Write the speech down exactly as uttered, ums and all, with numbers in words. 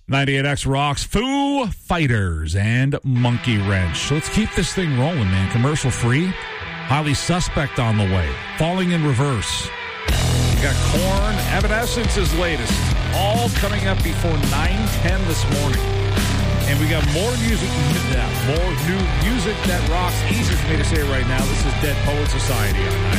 ninety-eight X rocks Foo Fighters and Monkey Wrench. So let's keep this thing rolling, man. Commercial free. Highly Suspect on the way. Falling in Reverse. We got Korn. Evanescence's latest. All coming up before nine ten this morning. And we got more music, more new music that rocks. Easy for me to say right now. This is Dead Poet Society on